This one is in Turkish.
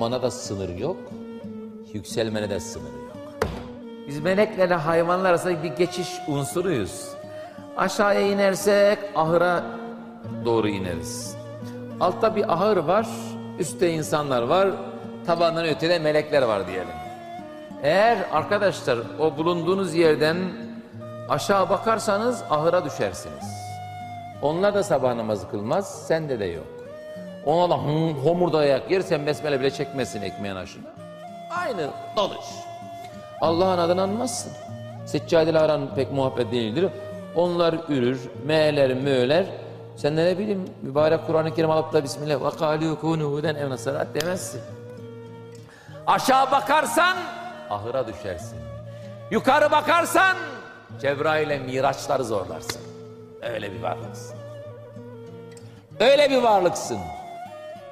almana da sınır yok, yükselmene de sınır yok. Biz meleklerle hayvanlar arasında bir geçiş unsuruyuz. Aşağıya inersek ahıra doğru ineriz. Altta bir ahır var, üstte insanlar var, tabandan ötede melekler var diyelim. Eğer arkadaşlar o bulunduğunuz yerden aşağı bakarsanız ahıra düşersiniz. Onlar da sabah namazı kılmaz, sende de yok. Ona da homurdayarak yersen besmele bile çekmesin ekmeğin aşına. Aynı dalış. Allah'ın adını anmazsın. Seccadeyle aran pek muhabbet değildir. Onlar ürür, meğler, möğler. Sen de ne bileyim mübarek Kur'an-ı Kerim alıp da Bismillah ve kâlû kûnû huden ev nasarat demezsin. Aşağı bakarsan ahıra düşersin. Yukarı bakarsan Cebrail'e miraçları zorlarsın. Öyle bir varlıksın. Öyle bir varlıksın.